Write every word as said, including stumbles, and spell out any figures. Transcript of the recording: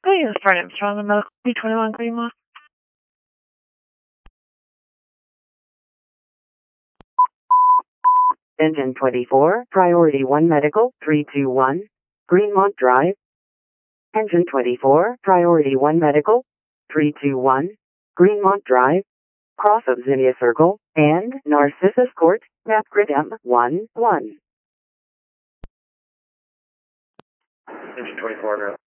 Oh, yes, Brennan from the Medical B twenty-one Greenlaw. Engine twenty-four, Priority one Medical, three two one, Greenmont Drive. Engine twenty-four, Priority one Medical, three two one, Greenmont Drive, cross of Zinnia Circle, and Narcissus Court, map grid M one one. Engine twenty-four,